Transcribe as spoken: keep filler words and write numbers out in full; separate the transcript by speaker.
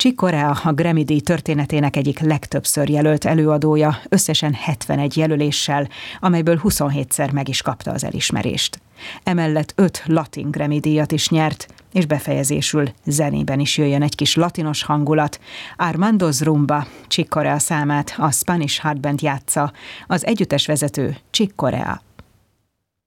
Speaker 1: Chick Corea a Grammy-díj történetének egyik legtöbbször jelölt előadója, összesen hetvenegy jelöléssel, amelyből huszonhétszer meg is kapta az elismerést. Emellett öt latin Grammy-díjat is nyert, és befejezésül zenében is jöjjön egy kis latinos hangulat. Armando's Rumba Chick Corea számát a Spanish Heart Band játsza, az együttesvezető Chick Corea.